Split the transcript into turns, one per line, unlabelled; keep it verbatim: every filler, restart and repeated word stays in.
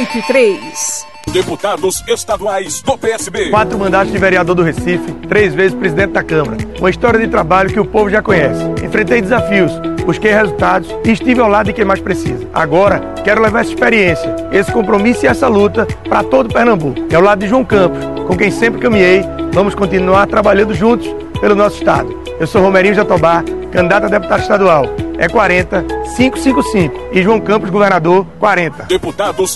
oito e três.
Deputados estaduais do P S B.
Quatro mandatos de vereador do Recife, três vezes presidente da Câmara. Uma história de trabalho que o povo já conhece. Enfrentei desafios, busquei resultados e estive ao lado de quem mais precisa. Agora, quero levar essa experiência, esse compromisso e essa luta para todo Pernambuco. É ao lado de João Campos, com quem sempre caminhei. Vamos continuar trabalhando juntos pelo nosso estado. Eu sou Romerinho Jatobá, candidato a deputado estadual. É quarenta, quinhentos e cinquenta e cinco. E João Campos, governador, quarenta.
Deputados